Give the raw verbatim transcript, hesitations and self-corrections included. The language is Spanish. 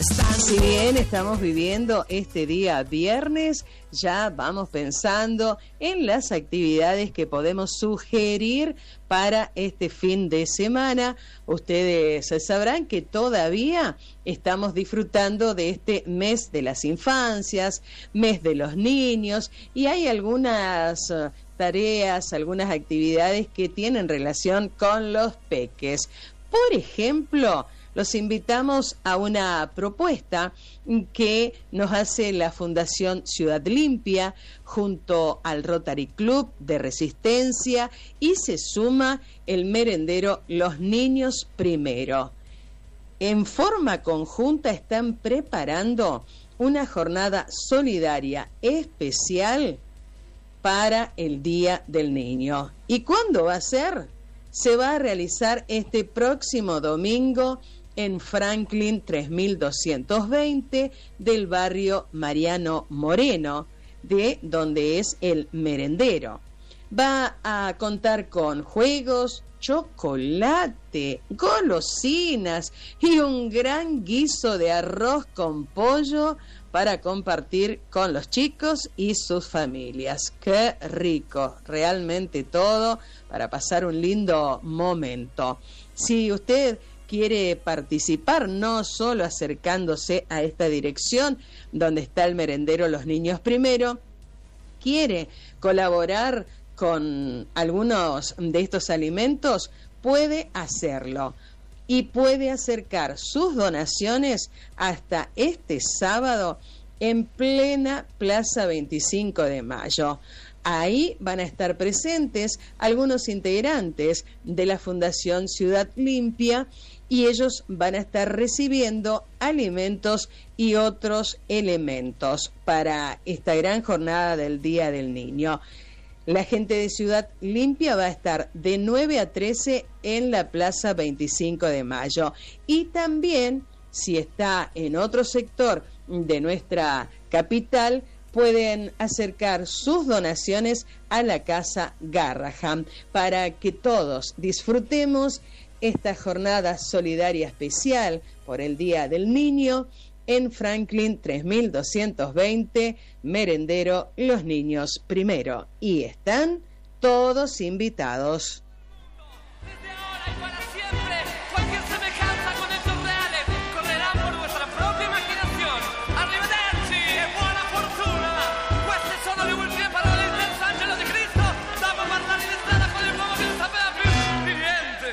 Si bien estamos viviendo este día viernes, ya vamos pensando en las actividades que podemos sugerir para este fin de semana. Ustedes sabrán que todavía estamos disfrutando de este mes de las infancias, mes de los niños, y hay algunas uh, tareas, algunas actividades que tienen relación con los peques. Por ejemplo, los invitamos a una propuesta que nos hace la Fundación Ciudad Limpia junto al Rotary Club de Resistencia, y se suma el merendero Los Niños Primero. En forma conjunta están preparando una jornada solidaria especial para el Día del Niño. ¿Y cuándo va a ser? Se va a realizar este próximo domingo en Franklin tres mil doscientos veinte del barrio Mariano Moreno, de donde es el merendero. Va a contar con juegos, chocolate, golosinas y un gran guiso de arroz con pollo para compartir con los chicos y sus familias. ¡Qué rico! Realmente todo para pasar un lindo momento. Si usted quiere participar, no solo acercándose a esta dirección donde está el merendero Los Niños Primero, quiere colaborar con algunos de estos alimentos, puede hacerlo y puede acercar sus donaciones hasta este sábado en plena Plaza veinticinco de mayo. Ahí van a estar presentes algunos integrantes de la Fundación Ciudad Limpia, y ellos van a estar recibiendo alimentos y otros elementos para esta gran jornada del Día del Niño. La gente de Ciudad Limpia va a estar de nueve a trece en la Plaza veinticinco de mayo. Y también, si está en otro sector de nuestra capital, pueden acercar sus donaciones a la Casa Garraham para que todos disfrutemos esta jornada solidaria especial por el Día del Niño en Franklin tres mil doscientos veinte, merendero Los Niños Primero. Y están todos invitados.